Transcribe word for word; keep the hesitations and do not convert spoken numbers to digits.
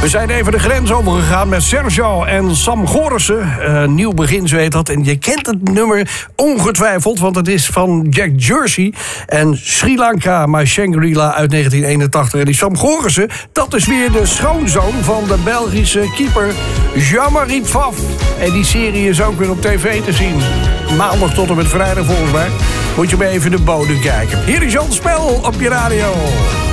We zijn even de grens overgegaan met Sergio en Sam Gorissen. Uh, nieuw begin, zo heet dat. En je kent het nummer ongetwijfeld, want het is van Jack Jersey en Sri Lanka, My Shangri-La uit negentien eenentachtig. En die Sam Gorissen, dat is weer de schoonzoon van de Belgische keeper Jean-Marie Pfaff. En die serie is ook weer op tv te zien. Maandag tot en met vrijdag volgens mij. Moet je maar even de bodem kijken. Hier is Jan Spel op je radio.